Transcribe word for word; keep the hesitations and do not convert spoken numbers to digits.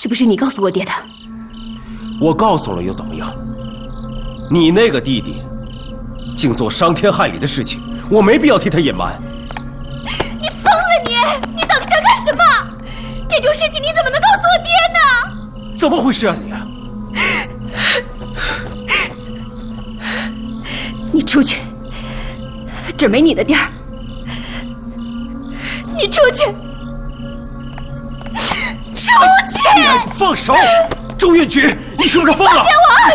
是不是你告诉我爹的？ 我告诉了又怎么样？你那个弟弟竟做伤天害理的事情，我没必要替他隐瞒。 你疯了你！你到底想干什么？这种事情你怎么能告诉我爹呢？ 怎么回事啊你？ 你出去，这没你的地儿。你出去，出去！ 放手！周运举，你是不是疯了？ 放开我儿